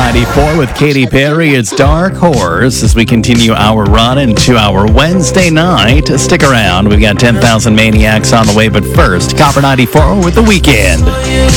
94 with Katy Perry. It's Dark Horse as we continue our run into our Wednesday night. Stick around. We've got 10,000 Maniacs on the way, but first, Copper 94 with The Weekend.